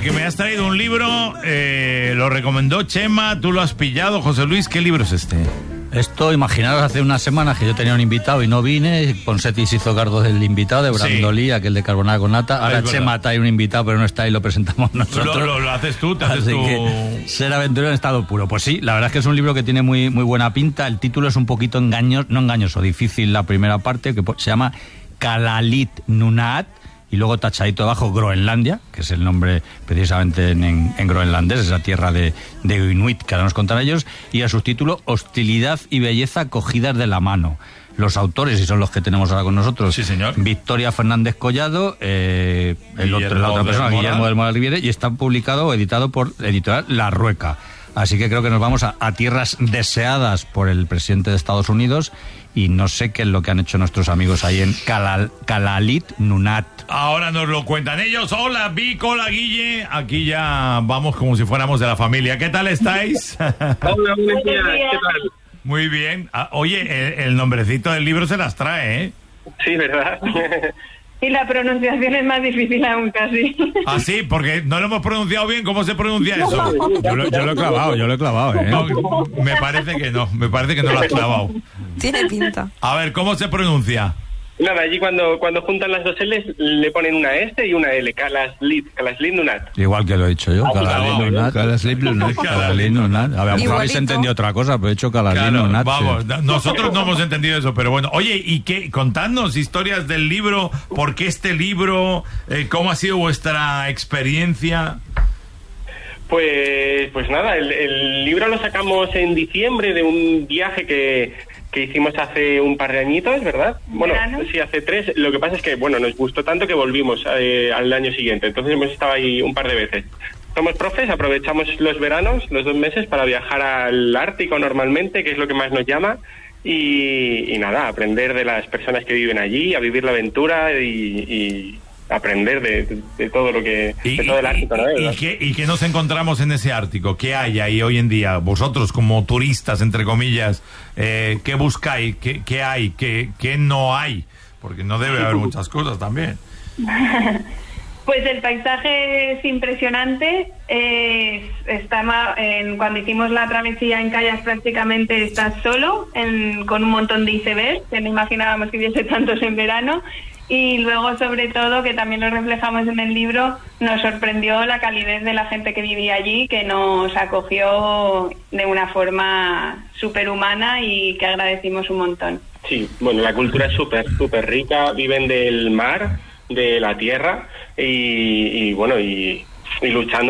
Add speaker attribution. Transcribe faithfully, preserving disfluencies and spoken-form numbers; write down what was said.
Speaker 1: que me has traído un libro, eh, lo recomendó Chema, tú lo has pillado, José Luis, ¿qué libro es este?
Speaker 2: Esto, imaginaros, hace unas semanas que yo tenía un invitado y no vine, Ponseti se hizo cargo del invitado, de Brandolí, sí, aquel de carbonada con nata. Ahora Chema trae un invitado, pero no está y lo presentamos nosotros.
Speaker 1: Lo, lo, lo haces tú, te haces
Speaker 2: Así
Speaker 1: tú.
Speaker 2: Que ser aventurero en estado puro. Pues sí, la verdad es que es un libro que tiene muy, muy buena pinta. El título es un poquito engañoso, no engañoso, difícil la primera parte, que se llama Kalalit Nunaat. Y luego tachadito abajo Groenlandia, que es el nombre precisamente en, en, en groenlandés, esa tierra de, de Inuit que ahora nos contarán ellos, y el subtítulo Hostilidad y belleza cogidas de la mano. Los autores, y son los que tenemos ahora con nosotros,
Speaker 1: sí, señor.
Speaker 2: Victoria Fernández Collado, eh, el otro, la otra persona, del Guillermo del Moral Riviere, y está publicado o editado por Editorial La Rueca. Así que creo que nos vamos a, a tierras deseadas por el presidente de Estados Unidos, y no sé qué es lo que han hecho nuestros amigos ahí en Kalal, Kalalit Nunaat.
Speaker 1: Ahora nos lo cuentan ellos. Hola Vic, hola Guille, aquí ya vamos como si fuéramos de la familia. ¿Qué tal estáis?
Speaker 3: Hola, buenos días, ¿qué tal?
Speaker 1: Muy bien. Ah, oye, el, el nombrecito del libro se las trae, ¿eh?
Speaker 3: Sí, ¿verdad?
Speaker 4: Y la pronunciación es más difícil aún casi.
Speaker 1: Ah, sí, porque no lo hemos pronunciado bien. ¿Cómo se pronuncia eso?
Speaker 2: Yo lo, yo lo he clavado, yo lo he clavado, ¿eh?
Speaker 1: No, me parece que no, me parece que no lo has clavado.
Speaker 5: Tiene pinta.
Speaker 1: A ver, ¿cómo se pronuncia?
Speaker 3: Nada, allí cuando cuando juntan las dos L's le ponen una S y una L, Kalaslit, Kalaslit Nunaat.
Speaker 2: Igual que lo he dicho yo, Kalalit Nunaat. Kalalit Nunaat. Kalalit Nunaat. A ver, a lo mejor habéis entendido otra cosa, pero he hecho Kalalit Nunaat.
Speaker 1: Vamos, nosotros no hemos entendido eso, pero bueno. Oye, ¿y qué? Contadnos historias del libro, ¿por qué este libro? Eh, ¿Cómo ha sido vuestra experiencia?
Speaker 3: Pues pues nada, el, el libro lo sacamos en diciembre de un viaje que... que hicimos hace un par de añitos, ¿verdad? Bueno,
Speaker 4: ¿Verano?
Speaker 3: Sí, hace tres. Lo que pasa es que, bueno, nos gustó tanto que volvimos eh, al año siguiente. Entonces hemos estado ahí un par de veces. Somos profes, aprovechamos los veranos, los dos meses, para viajar al Ártico normalmente, que es lo que más nos llama. Y, y nada, aprender de las personas que viven allí, a vivir la aventura y... y aprender de, de, de todo lo que
Speaker 1: y,
Speaker 3: de todo el Ártico, ¿no?
Speaker 1: Y, y, qué, ¿Y qué nos encontramos en ese Ártico? ¿Qué hay ahí hoy en día? Vosotros como turistas, entre comillas, eh, ¿qué buscáis? ¿Qué, qué hay? ¿Qué, ¿Qué no hay? Porque no debe haber muchas cosas también.
Speaker 4: Pues el paisaje es impresionante. Eh, está en, cuando hicimos la travesía en kayak prácticamente estás solo, en, con un montón de icebergs, que no imaginábamos que hubiese tantos en verano. Y luego, sobre todo, que también lo reflejamos en el libro, nos sorprendió la calidez de la gente que vivía allí, que nos acogió de una forma súper humana y que agradecimos un montón.
Speaker 3: Sí, bueno, la cultura es súper, súper rica, viven del mar, de la tierra y, y bueno, y, y luchando